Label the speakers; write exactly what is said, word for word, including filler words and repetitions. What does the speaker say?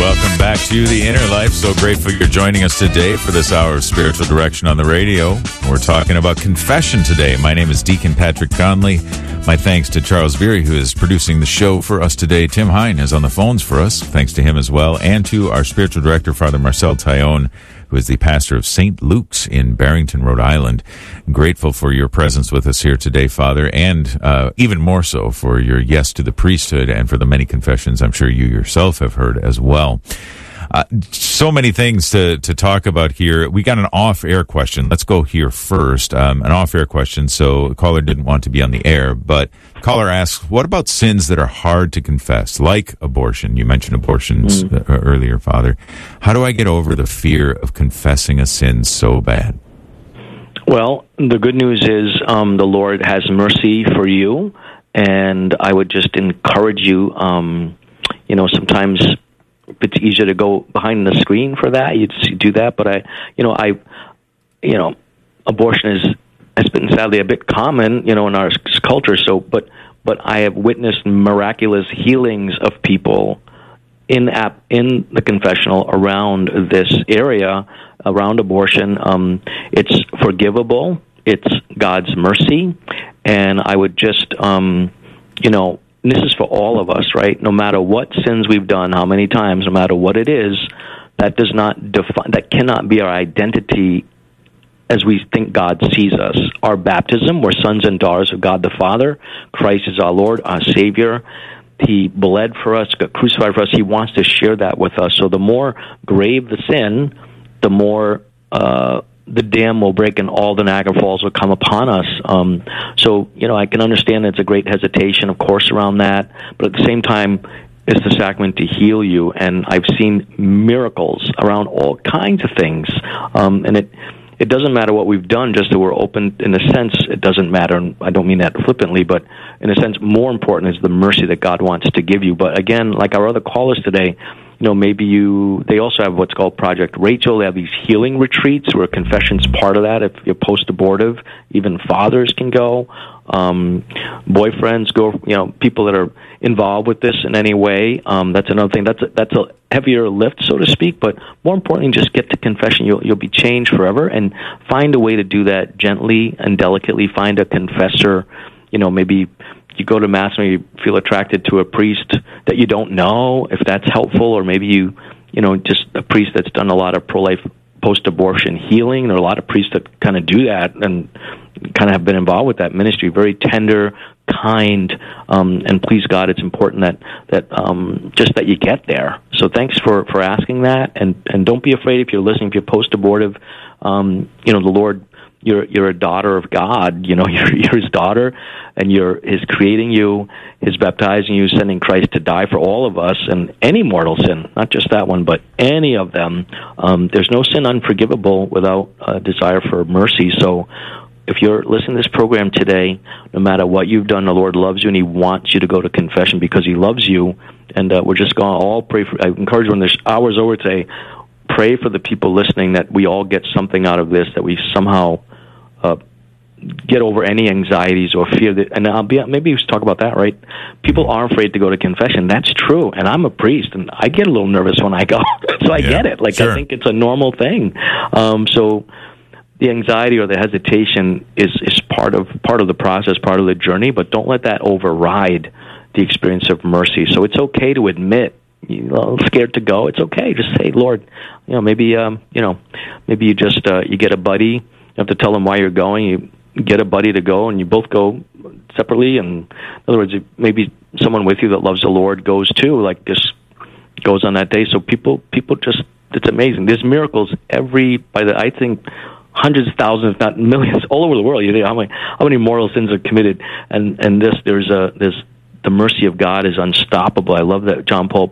Speaker 1: Welcome back to The Inner Life. So grateful you're joining us today for this hour of spiritual direction on the radio. We're talking about confession today. My name is Deacon Patrick Conley. My thanks to Charles Beery, who is producing the show for us today. Tim Hine is on the phones for us. Thanks to him as well. And to our spiritual director, Father Marcel Tyone, who is the pastor of Saint Luke's in Barrington, Rhode Island. Grateful for your presence with us here today, Father, and uh, even more so for your yes to the priesthood and for the many confessions I'm sure you yourself have heard as well. Uh, so many things to, to talk about here. We got an off-air question. Let's go here first. Um, an off-air question. So a caller didn't want to be on the air, but the caller asks, what about sins that are hard to confess, like abortion? You mentioned abortions mm. uh, earlier, Father. How do I get over the fear of confessing a sin so bad?
Speaker 2: Well, the good news is um, the Lord has mercy for you, and I would just encourage you, um, you know, sometimes it's easier to go behind the screen for that. You do that, but I, you know, I, you know, abortion is has been sadly a bit common, you know, in our culture. So, but but I have witnessed miraculous healings of people in app in the confessional around this area around abortion. Um, it's forgivable. It's God's mercy, and I would just, um, you know. And this is for all of us, right? No matter what sins we've done, how many times, no matter what it is, that does not define, that cannot be our identity as we think God sees us. Our baptism, we're sons and daughters of God the Father. Christ is our Lord, our Savior. He bled for us, got crucified for us. He wants to share that with us. So the more grave the sin, the more uh, the dam will break and all the Niagara Falls will come upon us. Um, so, you know, I can understand it's a great hesitation, of course, around that. But at the same time, it's the sacrament to heal you. And I've seen miracles around all kinds of things. Um, and it it doesn't matter what we've done, just that we're open. In a sense, it doesn't matter. And I don't mean that flippantly, but in a sense, more important is the mercy that God wants to give you. But again, like our other callers today, you know, maybe you, they also have what's called Project Rachel. They have these healing retreats where confession's part of that. If you're post-abortive, even fathers can go. Um, boyfriends go, you know, people that are involved with this in any way. Um, that's another thing. That's a, that's a heavier lift, so to speak. But more importantly, just get to confession. You'll, you'll be changed forever. And find a way to do that gently and delicately. Find a confessor, you know, maybe you go to Mass and you feel attracted to a priest that you don't know, if that's helpful, or maybe you, you know, just a priest that's done a lot of pro-life post-abortion healing. There are a lot of priests that kind of do that and kind of have been involved with that ministry. Very tender, kind, um, and please God, it's important that that um, just that you get there. So thanks for, for asking that, and, and don't be afraid if you're listening, if you're post-abortive, um, you know, the Lord, You're you're a daughter of God, you know, you're, you're His daughter, and you're His creating you, His baptizing you, sending Christ to die for all of us, and any mortal sin, not just that one, but any of them. Um, there's no sin unforgivable without a desire for mercy. So if you're listening to this program today, no matter what you've done, the Lord loves you, and He wants you to go to confession because He loves you. And uh, we're just going to all pray for, I encourage you when this hour's over today, pray for the people listening that we all get something out of this, that we somehow uh, get over any anxieties or fear. That, and I'll be, maybe we should talk about that, right? People are afraid to go to confession. That's true. And I'm a priest, and I get a little nervous when I go. so I yeah, get it. Like, sure. I think it's a normal thing. Um, so the anxiety or the hesitation is, is part of part of the process, part of the journey, but don't let that override the experience of mercy. So it's okay to admit, you're a little scared to go. It's okay. Just say, Lord, you know, maybe, um, you know, maybe you just, uh, you get a buddy. You have to tell them why you're going. You get a buddy to go, and you both go separately. And in other words, maybe someone with you that loves the Lord goes too, like just goes on that day. So people, people just, it's amazing. There's miracles every, by the, I think, hundreds of thousands, if not millions, all over the world. You know how many, how many mortal sins are committed, and and this, there's a, there's, the mercy of God is unstoppable. I love that John Paul